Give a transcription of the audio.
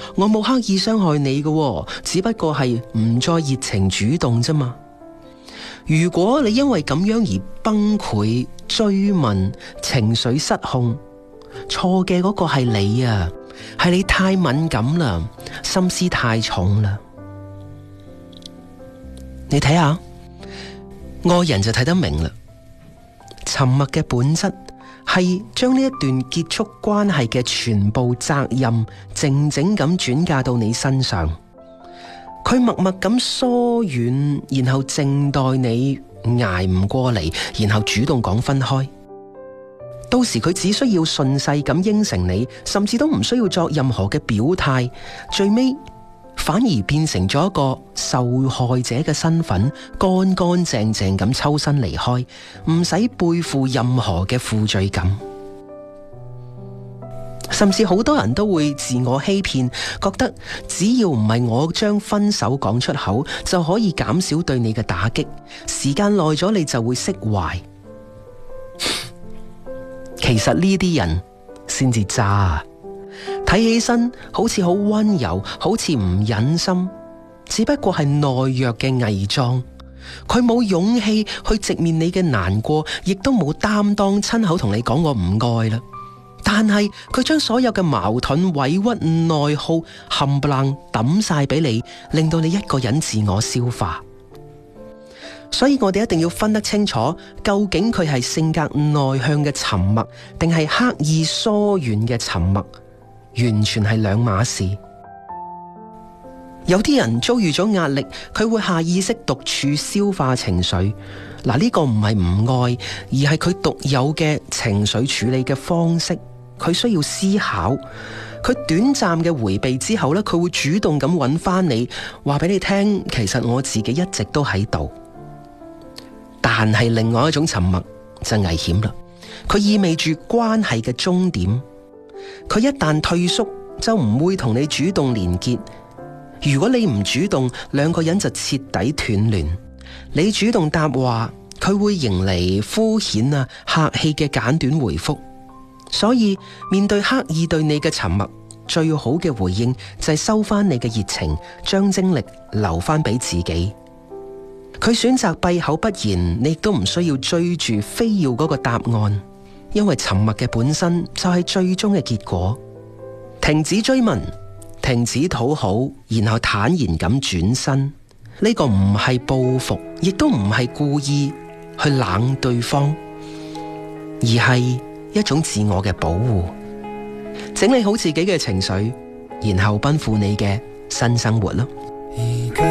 我冇刻意傷害你嘅，只不過係唔再熱情主動啫嘛。如果你因為咁樣而崩潰、追問、情緒失控，錯嘅嗰個係你啊，係你太敏感啦，心思太重啦。你睇下，愛人就睇得明啦。沉默嘅本質係將呢一段結束關係嘅全部責任靜靜咁轉嫁到你身上。佢默默咁疏遠，然後靜待你捱唔過嚟，然後主動講分開。到時佢只需要順勢咁應承你，甚至都唔需要作任何嘅表態，最尾反而變成咗一個受害者嘅身份，乾乾淨淨咁抽身離開，唔使背負任何嘅負罪感。甚至好多人都會自我欺騙，覺得只要唔係我將分手講出口，就可以減少對你嘅打擊，時間耐咗你就會釋懷。其實呢啲人先至渣，睇起身好似好溫柔，好似唔忍心，只不過係懦弱嘅偽裝。佢冇勇氣去直面你嘅難過，亦都冇擔當親口同你講我唔愛啦。但係佢將所有嘅矛盾、委屈、內耗冚唪唥抌晒俾你，令到你一個人自我消化。所以我哋一定要分得清楚，究竟佢係性格內向嘅沉默，定係刻意疏遠嘅沉默，完全係兩碼事。有啲人遭遇咗壓力，佢會下意識獨處消化情緒。嗱，呢個唔係唔愛，而係佢獨有嘅情緒處理嘅方式。佢需要思考，佢短暫嘅回避之後呢，佢會主動咁揾翻你，話俾你聽，其實我自己一直都喺度。但係另外一種沉默就危險啦，佢意味住關係嘅終點。佢一旦退縮，就唔會同你主動連結。如果你唔主動，兩個人就徹底斷聯。你主動答話，佢會迎嚟敷衍啊、客氣嘅簡短回覆。所以面對刻意對你嘅沉默，最好嘅回應就係收翻你嘅熱情，將精力留翻俾自己。佢選擇閉口不言，你亦都唔需要追住非要嗰個答案，因為沉默嘅本身就係最終嘅結果。停止追問，停止討好，然後坦然咁轉身。呢個唔係報復，亦都唔係故意去冷對方，而係一種自我嘅保護。整理好自己嘅情緒，然後奔赴你嘅新生活咯。